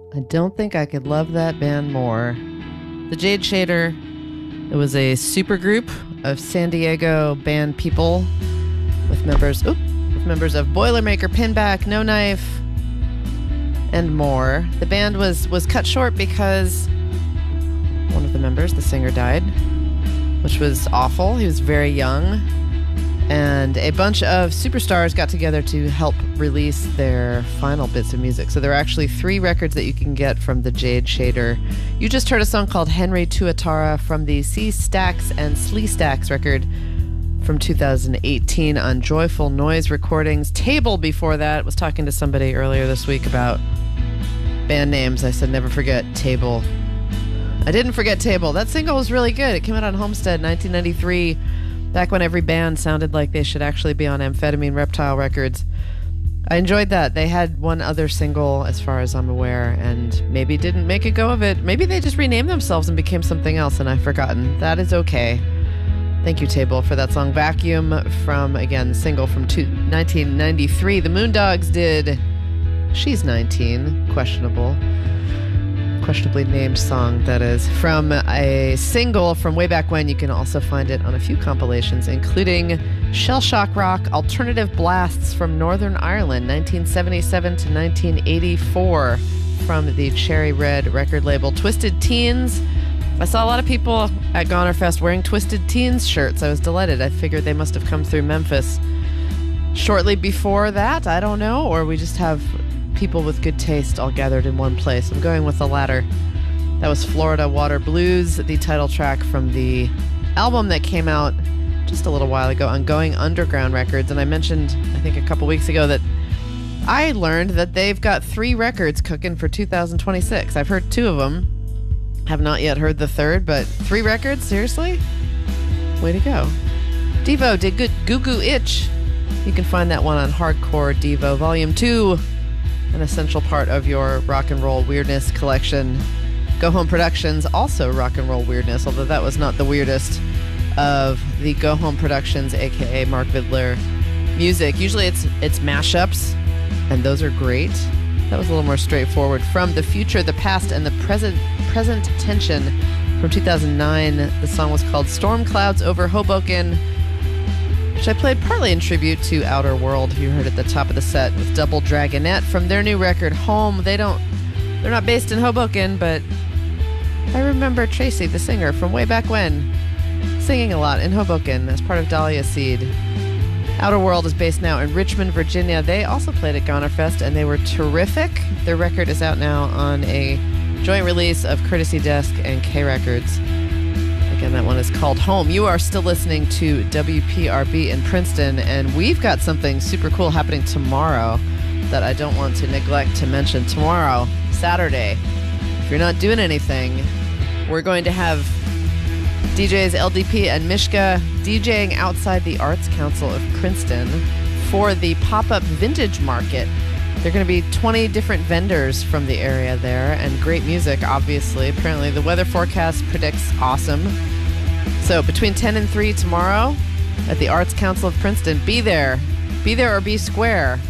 I don't think I could love that band more. The Jade Shader, it was a supergroup of San Diego band people with members of Boilermaker, Pinback, No Knife, and more. The band was cut short because one of the members, the singer, died, which was awful. He was very young. And a bunch of superstars got together to help release their final bits of music. So there are actually 3 records that you can get from the Jade Shader. You just heard a song called Henry Tuatara from the C Stax and Slee Stax record from 2018 on Joyful Noise Recordings. Table before that was talking to somebody earlier this week about band names. I said, never forget Table. I didn't forget Table. That single was really good. It came out on Homestead 1993. Back when every band sounded like they should actually be on Amphetamine Reptile Records. I enjoyed that. They had one other single, as far as I'm aware, and maybe didn't make a go of it. Maybe they just renamed themselves and became something else, and I've forgotten. That is okay. Thank you, Table, for that song Vacuum from, again, the single from 1993. The Moondogs did She's 19, questionably named song, that is, from a single from way back when. You can also find it on a few compilations, including Shell Shock Rock Alternative Blasts from Northern Ireland, 1977 to 1984, from the Cherry Red record label. Twisted Teens. I saw a lot of people at Gonerfest wearing Twisted Teens shirts. I was delighted. I figured they must have come through Memphis shortly before that. I don't know, or we just have people with good taste all gathered in one place. I'm going with the latter. That was Florida Water Blues, the title track from the album that came out just a little while ago on Going Underground Records. And I mentioned, I think a couple weeks ago, that I learned that they've got 3 records cooking for 2026. I've heard 2 of them. Have not yet heard the third, but 3 records? Seriously? Way to go. Devo did good Goo Goo Itch. You can find that one on Hardcore Devo Volume 2. An essential part of your rock and roll weirdness collection. Go Home Productions, also rock and roll weirdness, although that was not the weirdest of the Go Home Productions, aka Mark Vidler music. Usually it's mashups, and those are great. That was a little more straightforward. From The Future, the Past, and the Present Tension from 2009. The song was called Storm Clouds Over Hoboken, which I played partly in tribute to Outer World, who you heard at the top of the set, with Double Dragonette from their new record, Home. They're not based in Hoboken, but I remember Tracy, the singer, from way back when, singing a lot in Hoboken as part of Dahlia Seed. Outer World is based now in Richmond, Virginia. They also played at Gonerfest, and they were terrific. Their record is out now on a joint release of Courtesy Desk and K Records. Again, that one is called Home. You are still listening to WPRB in Princeton, and we've got something super cool happening tomorrow that I don't want to neglect to mention. Tomorrow, Saturday, if you're not doing anything, we're going to have DJs LDP and Mishka DJing outside the Arts Council of Princeton for the pop-up vintage market. There are going to be 20 different vendors from the area there, and great music, obviously. Apparently, the weather forecast predicts awesome. So, between 10 and 3 tomorrow at the Arts Council of Princeton, be there. Be there or be square.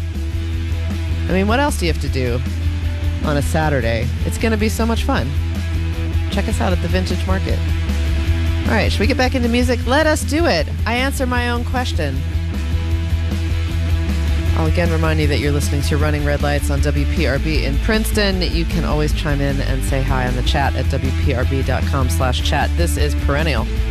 I mean, what else do you have to do on a Saturday? It's going to be so much fun. Check us out at the Vintage Market. All right, should we get back into music? Let us do it. I answer my own question. I'll again remind you that you're listening to Running Red Lights on WPRB in Princeton. You can always chime in and say hi on the chat at WPRB.com/chat. This is Perennial.